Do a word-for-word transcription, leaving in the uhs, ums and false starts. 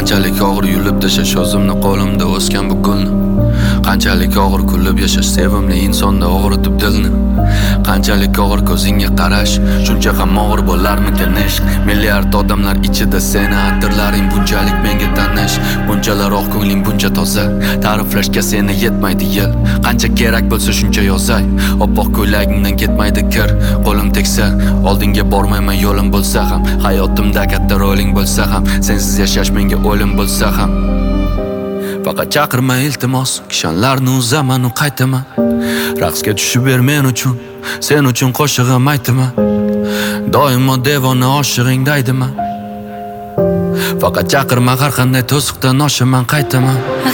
Qanchalik og'ir yulib tashash o'zimni qo'limda o'sgan bu gulni. Qanchalik og'ir kulib yashash sevimli insonda og'ritib dilni. Qanchalik og'ir ko'zingga qarash, shuncha ham og'ir bo'larmikan ishq. Milliard odamlar ichida seni atirlaring bunchalik menga tanish. Bunchalar oq ko'ngling buncha toza, ta'riflashga seni yetmaydi yil. Qancha kerak bo'lsa shuncha yozay, oppoq ko'ylagingdan ketmaydi kir. Qo'lim tegsa, oldinga bormayman yo'lim bo'lsa ham, hayotimda katta roling bo'lsa ham, sensiz yashash menga o'lim bo'lsa ham. Faqat chaqirma iltimos, kishanlarni uzaman u qaytaman. Raqsga tushib ber men uchun, sen uchun qo'shig'im aytaman. Doimo devona oshig'ing daydiman. Faqat chaqirma, har qanday to'siqdan oshaman qaytaman.